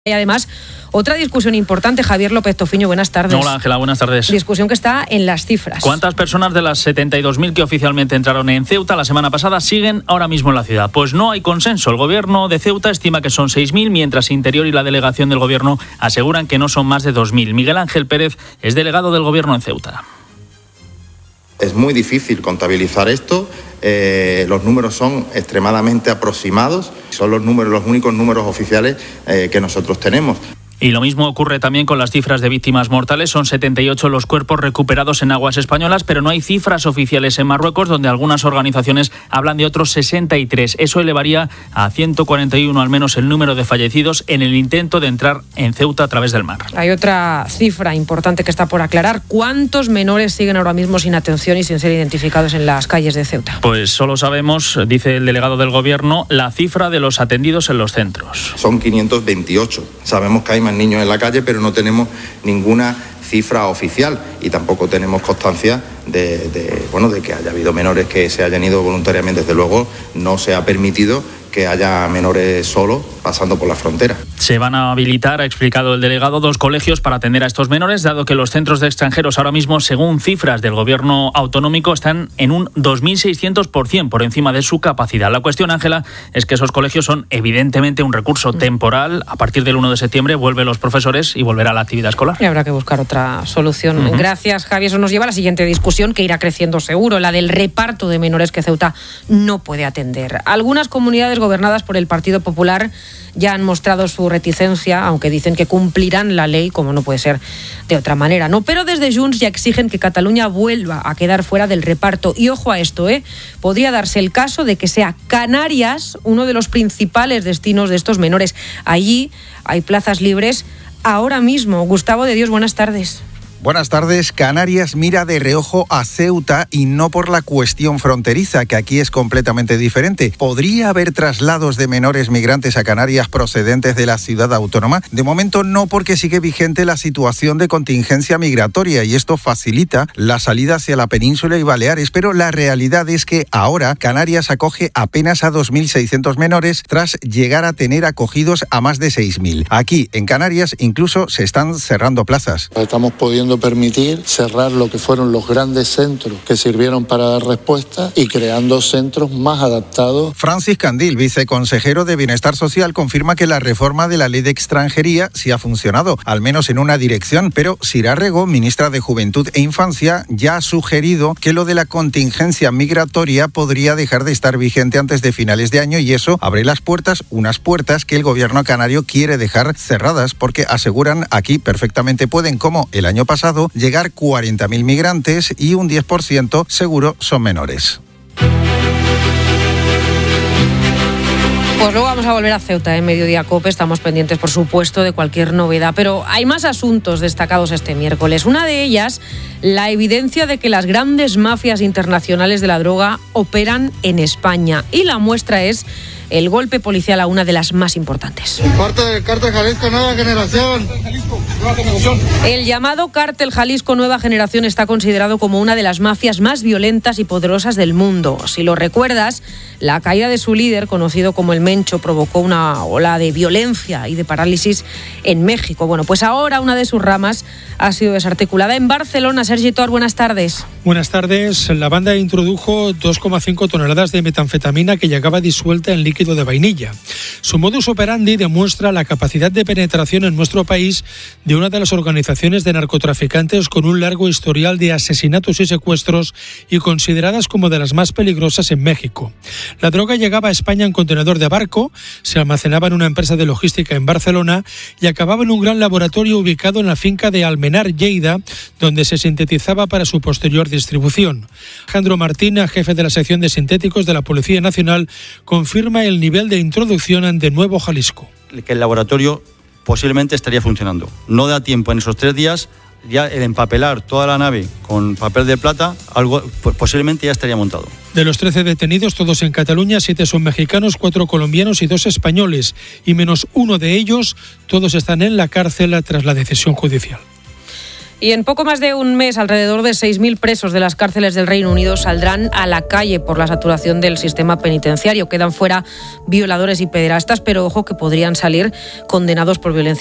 Y además, otra discusión importante, Javier López Tofiño, buenas tardes. Hola Ángela, buenas tardes. Discusión que está en las cifras. ¿Cuántas personas de las 72.000 que oficialmente entraron en Ceuta la semana pasada siguen ahora mismo en la ciudad? Pues no hay consenso. El gobierno de Ceuta estima que son 6.000, mientras Interior y la delegación del gobierno aseguran que no son más de 2.000. Miguel Ángel Pérez es delegado del gobierno en Ceuta. Es muy difícil contabilizar esto. Los números son extremadamente aproximados, son los únicos números oficiales que nosotros tenemos. Y lo mismo ocurre también con las cifras de víctimas mortales. Son 78 los cuerpos recuperados en aguas españolas, pero no hay cifras oficiales en Marruecos, donde algunas organizaciones hablan de otros 63. Eso elevaría a 141 al menos el número de fallecidos en el intento de entrar en Ceuta a través del mar. Hay otra cifra importante que está por aclarar. ¿Cuántos menores siguen ahora mismo sin atención y sin ser identificados en las calles de Ceuta? Pues solo sabemos, dice el delegado del gobierno, la cifra de los atendidos en los centros. Son 528. Sabemos que hay más niños en la calle, pero no tenemos ninguna cifra oficial y tampoco tenemos constancia de que haya habido menores que se hayan ido voluntariamente. Desde luego no se ha permitido que haya menores solos pasando por la frontera. Se van a habilitar, ha explicado el delegado, 2 colegios para atender a estos menores, dado que los centros de extranjeros ahora mismo, según cifras del gobierno autonómico, están en un 2.600% por encima de su capacidad. La cuestión, Ángela, es que esos colegios son evidentemente un recurso temporal. A partir del 1 de septiembre vuelven los profesores y volverá la actividad escolar. Y habrá que buscar otra solución. Gracias, Javier. Eso nos lleva a la siguiente discusión, que irá creciendo seguro, la del reparto de menores que Ceuta no puede atender. Algunas comunidades gobernadas por el Partido Popular ya han mostrado su reticencia, aunque dicen que cumplirán la ley, como no puede ser de otra manera, ¿no? Pero desde Junts ya exigen que Cataluña vuelva a quedar fuera del reparto. Y ojo a esto, podría darse el caso de que sea Canarias uno de los principales destinos de estos menores. Allí hay plazas libres ahora mismo. Gustavo de Dios, buenas tardes. Buenas tardes. Canarias mira de reojo a Ceuta y no por la cuestión fronteriza, que aquí es completamente diferente. ¿Podría haber traslados de menores migrantes a Canarias procedentes de la ciudad autónoma? De momento no, porque sigue vigente la situación de contingencia migratoria y esto facilita la salida hacia la península y Baleares, pero la realidad es que ahora Canarias acoge apenas a 2.600 menores tras llegar a tener acogidos a más de 6.000. Aquí, en Canarias, incluso se están cerrando plazas. Estamos pudiendo permitir cerrar lo que fueron los grandes centros que sirvieron para dar respuesta y creando centros más adaptados. Francis Candil, viceconsejero de Bienestar Social, confirma que la reforma de la ley de extranjería sí ha funcionado, al menos en una dirección, pero Sira Rego, ministra de Juventud e Infancia, ya ha sugerido que lo de la contingencia migratoria podría dejar de estar vigente antes de finales de año y eso abre las puertas, unas puertas que el gobierno canario quiere dejar cerradas porque aseguran aquí perfectamente pueden, como el año pasado, llegar 40.000 migrantes y un 10% seguro son menores. Pues luego vamos a volver a Ceuta en Mediodía Cope. Estamos pendientes, por supuesto, de cualquier novedad. Pero hay más asuntos destacados este miércoles. Una de ellas, la evidencia de que las grandes mafias internacionales de la droga operan en España. Y la muestra es el golpe policial a una de las más importantes. Parte del Cártel Jalisco Nueva Generación. El llamado Cártel Jalisco Nueva Generación está considerado como una de las mafias más violentas y poderosas del mundo. Si lo recuerdas, la caída de su líder, conocido como el Mencho, provocó una ola de violencia y de parálisis en México. Bueno, pues ahora una de sus ramas ha sido desarticulada en Barcelona. Sergi Tor, buenas tardes. Buenas tardes. La banda introdujo 2,5 toneladas de metanfetamina que llegaba disuelta en líquido de vainilla. Su modus operandi demuestra la capacidad de penetración en nuestro país de una de las organizaciones de narcotraficantes con un largo historial de asesinatos y secuestros y consideradas como de las más peligrosas en México. La droga llegaba a España en contenedor de barco, se almacenaba en una empresa de logística en Barcelona y acababa en un gran laboratorio ubicado en la finca de Almenar, Lleida, donde se sintetizaba para su posterior distribución. Alejandro Martín, jefe de la sección de sintéticos de la Policía Nacional, confirma el nivel de introducción de Nuevo Jalisco. Que el laboratorio posiblemente estaría funcionando. No da tiempo en esos 3 días, ya el empapelar toda la nave con papel de plata, algo posiblemente ya estaría montado. De los 13 detenidos, todos en Cataluña, 7 son mexicanos, 4 colombianos y 2 españoles. Y menos uno de ellos, todos están en la cárcel tras la decisión judicial. Y en poco más de un mes, alrededor de 6.000 presos de las cárceles del Reino Unido saldrán a la calle por la saturación del sistema penitenciario. Quedan fuera violadores y pederastas, pero ojo que podrían salir condenados por violencia